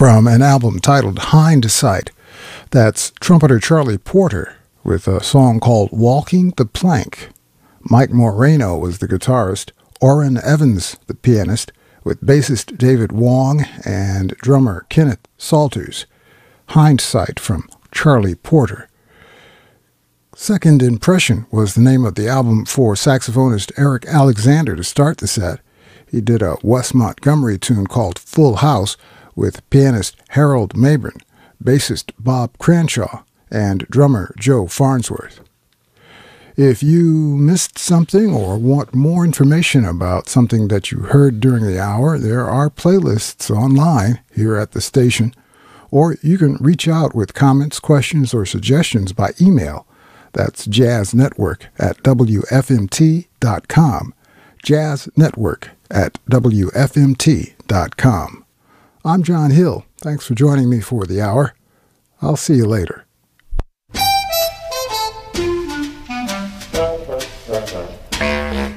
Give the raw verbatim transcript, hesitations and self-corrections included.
from an album titled Hindsight. That's trumpeter Charlie Porter with a song called Walking the Plank. Mike Moreno was the guitarist, Orrin Evans the pianist, with bassist David Wong and drummer Kenneth Salters. Hindsight from Charlie Porter. Second Impression was the name of the album for saxophonist Eric Alexander to start the set. He did a Wes Montgomery tune called Full House with pianist Harold Mabern, bassist Bob Cranshaw, and drummer Joe Farnsworth. If you missed something or want more information about something that you heard during the hour, there are playlists online here at the station, or you can reach out with comments, questions, or suggestions by email. That's jazznetwork at w f m t dot com, jazznetwork at w f m t dot com. I'm John Hill. Thanks for joining me for the hour. I'll see you later.